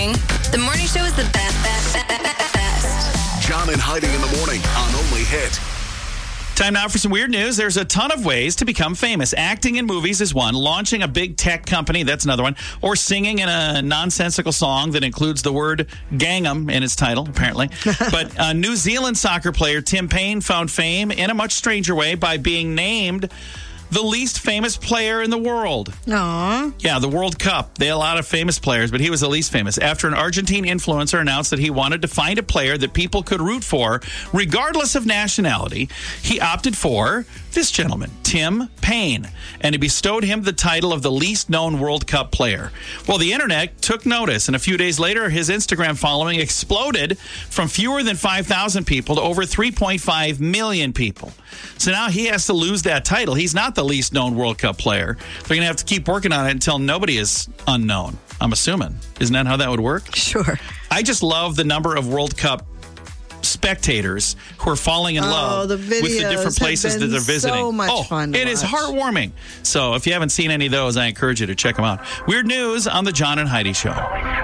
morning. The morning show is the best. John and Heidi in the morning on Only Hit. Time now for some weird news. There's a ton of ways to become famous. Acting in movies is one. Launching a big tech company, that's another one. Or singing in a nonsensical song that includes the word Gangnam in its title, apparently. But New Zealand soccer player Tim Payne found fame in a much stranger way by being named the least famous player in the world. Aww. Yeah, the World Cup. They had a lot of famous players, but he was the least famous. After an Argentine influencer announced that he wanted to find a player that people could root for, regardless of nationality, he opted for this gentleman, Tim Payne, and he bestowed him the title of the least known World Cup player. Well, the internet took notice, and a few days later, his Instagram following exploded from fewer than 5,000 people to over 3.5 million people. So now he has to lose that title. He's not the least known World Cup player. They're going to have to keep working on it until nobody is unknown, I'm assuming. Isn't that how that would work? Sure. I just love the number of World Cup spectators who are falling in love with the different places that they're visiting. So much fun to it is watch. heartwarming. So if you haven't seen any of those, I encourage you to check them out. Weird news on the John and Heidi Show.